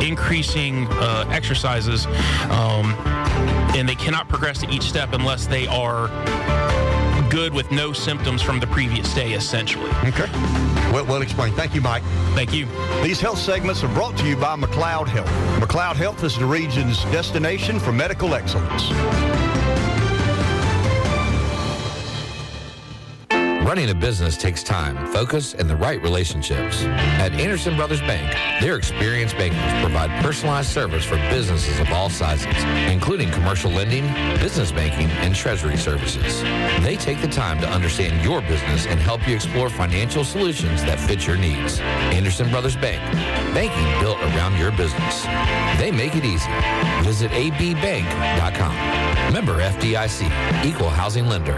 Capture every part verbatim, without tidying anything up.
increasing uh, exercises, um, and they cannot progress to each step unless they are good with no symptoms from the previous day, essentially. Okay. Well, well explained. Thank you, Mike. Thank you. These health segments are brought to you by McLeod Health. McLeod Health is the region's destination for medical excellence. Running a business takes time, focus, and the right relationships. At Anderson Brothers Bank, their experienced bankers provide personalized service for businesses of all sizes, including commercial lending, business banking, and treasury services. They take the time to understand your business and help you explore financial solutions that fit your needs. Anderson Brothers Bank, banking built around your business. They make it easy. Visit a b bank dot com. Member F D I C, Equal Housing Lender.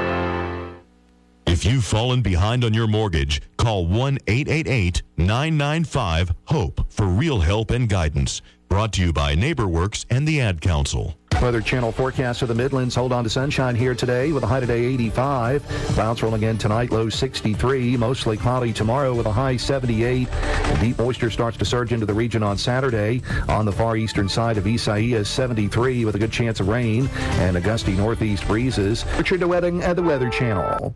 If you've fallen behind on your mortgage, call one eight eight eight, nine nine five, HOPE for real help and guidance. Brought to you by NeighborWorks and the Ad Council. Weather Channel forecast for the Midlands. Hold on to sunshine here today with a high today eighty-five. Clouds rolling in tonight, low sixty-three. Mostly cloudy tomorrow with a high seventy-eight. And deep moisture starts to surge into the region on Saturday. On the far eastern side of Isaiah, seventy-three with a good chance of rain and a gusty northeast breezes. Richard DeWetting at the Weather Channel.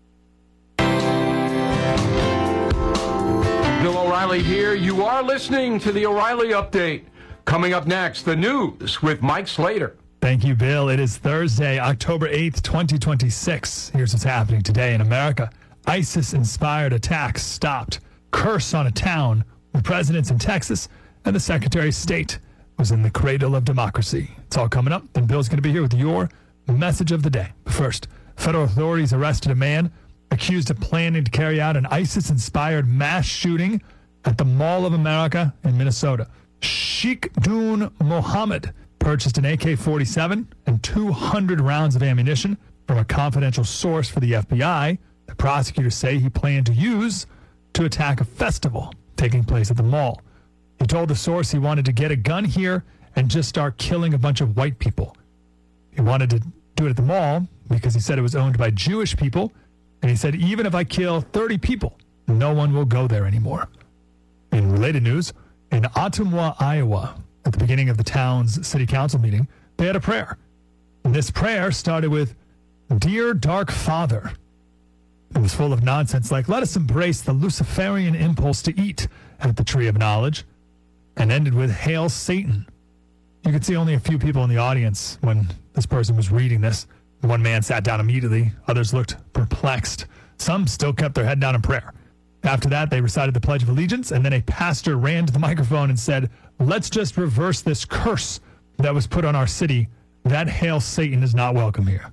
Bill O'Reilly here. You are listening to the O'Reilly Update. Coming up next, the news with Mike Slater. Thank you, Bill. It is Thursday, October eighth, twenty twenty-six. Here's what's happening today in America. ISIS-inspired attacks stopped. Curse on a town. The president's in Texas, and the Secretary of State was in the cradle of democracy. It's all coming up, and Bill's going to be here with your message of the day. But first, federal authorities arrested a man accused of planning to carry out an ISIS-inspired mass shooting at the Mall of America in Minnesota. Sheikh Dun Mohammed purchased an A K forty-seven and two hundred rounds of ammunition from a confidential source for the F B I. The prosecutors say he planned to use to attack a festival taking place at the mall. He told the source he wanted to get a gun here and just start killing a bunch of white people. He wanted to do it at the mall because he said it was owned by Jewish people. And he said, even if I kill thirty people, no one will go there anymore. In related news, in Ottumwa, Iowa, at the beginning of the town's city council meeting, they had a prayer. And this prayer started with, Dear Dark Father. It was full of nonsense like, let us embrace the Luciferian impulse to eat at the Tree of Knowledge, and ended with, Hail Satan. You could see only a few people in the audience when this person was reading this. One man sat down immediately. Others looked perplexed. Some still kept their head down in prayer. After that, they recited the Pledge of Allegiance, and then a pastor ran to the microphone and said, let's just reverse this curse that was put on our city. That Hail Satan is not welcome here.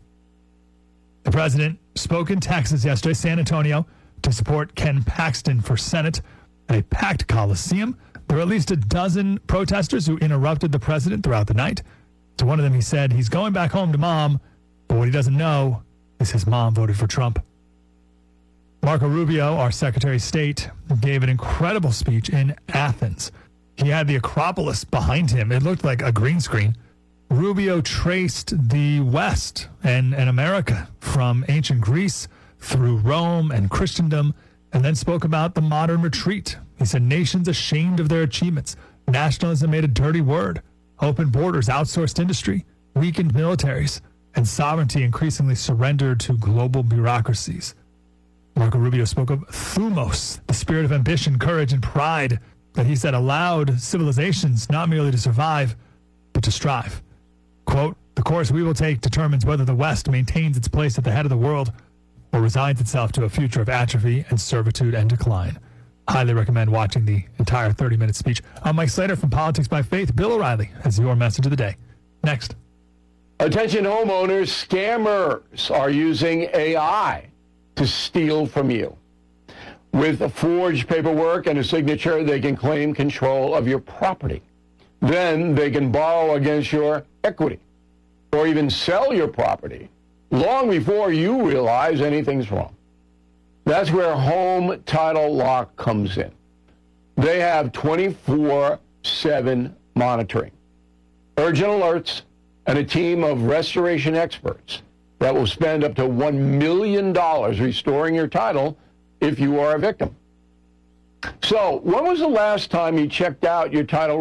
The president spoke in Texas yesterday, San Antonio, to support Ken Paxton for Senate at a packed Coliseum. There were at least a dozen protesters who interrupted the president throughout the night. To one of them, he said he's going back home to mom, but what he doesn't know is his mom voted for Trump. Marco Rubio, our Secretary of State, gave an incredible speech in Athens. He had the Acropolis behind him. It looked like a green screen. Rubio traced the West and, and America from ancient Greece through Rome and Christendom, and then spoke about the modern retreat. He said nations ashamed of their achievements. Nationalism made a dirty word. Open borders, outsourced industry, weakened militaries, and sovereignty increasingly surrendered to global bureaucracies. Marco Rubio spoke of thumos, the spirit of ambition, courage, and pride that he said allowed civilizations not merely to survive, but to strive. Quote, the course we will take determines whether the West maintains its place at the head of the world or resigns itself to a future of atrophy and servitude and decline. Highly recommend watching the entire thirty-minute speech. I'm Mike Slater from Politics by Faith. Bill O'Reilly has your message of the day. Next. Attention homeowners, scammers are using A I to steal from you. With forged paperwork and a signature, they can claim control of your property. Then they can borrow against your equity or even sell your property long before you realize anything's wrong. That's where Home Title Lock comes in. They have twenty-four seven monitoring, urgent alerts, and a team of restoration experts that will spend up to one million dollars restoring your title if you are a victim. So, when was the last time you checked out your title